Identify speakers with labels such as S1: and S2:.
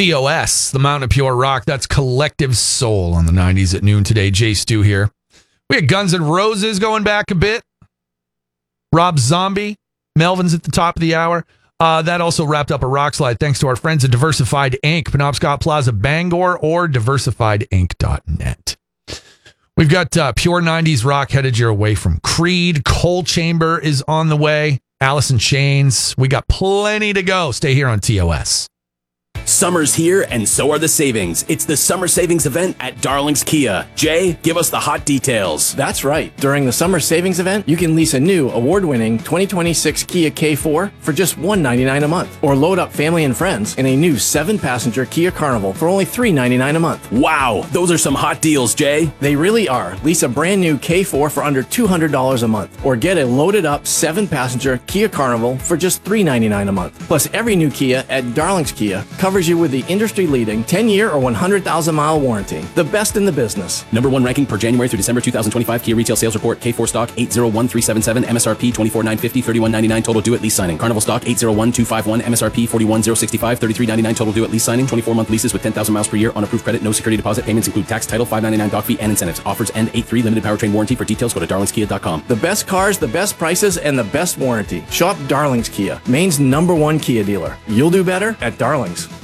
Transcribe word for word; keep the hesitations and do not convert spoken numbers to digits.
S1: T O S, the Mountain of Pure Rock. That's Collective Soul on the nineties at noon today. Jay Stu here. We had Guns N' Roses going back a bit. Rob Zombie. Melvin's at the top of the hour. Uh, that also wrapped up a rock slide thanks to our friends at Diversified Incorporated. Penobscot Plaza, Bangor, or diversified inc dot net. We've got uh, Pure nineties rock headed your way from Creed. Coal Chamber is on the way. Alice in Chains. We got plenty to go. Stay here on T O S.
S2: Summer's here, and so are the savings. It's the summer savings event at Darling's Kia. Jay, give us the hot details.
S3: That's right. During the summer savings event, you can lease a new award-winning twenty twenty-six Kia K four for just one hundred ninety-nine dollars a month, or load up family and friends in a new seven-passenger Kia Carnival for only three hundred ninety-nine dollars a month.
S2: Wow, those are some hot deals, Jay.
S3: They really are. Lease a brand new K four for under two hundred dollars a month, or get a loaded up seven-passenger Kia Carnival for just three hundred ninety-nine dollars a month. Plus, every new Kia at Darling's Kia covers you with the industry-leading ten-year or one hundred thousand mile warranty. The best in the business.
S2: Number one ranking per January through December twenty twenty-five Kia retail sales report. K four stock eight zero one three seven seven, M S R P twenty-four nine fifty, thirty-one ninety-nine total due at lease signing. Carnival stock eight zero one two five one, M S R P forty-one zero sixty-five, thirty-three ninety-nine total due at lease signing. twenty-four month leases with ten thousand miles per year on approved credit. No security deposit. Payments include tax, title, five ninety-nine doc fee, and incentives. Offers end eight three limited powertrain warranty. For details, go to darlings kia dot com.
S3: The best cars, the best prices, and the best warranty. Shop Darling's Kia, Maine's number one Kia dealer. You'll do better at Darling's.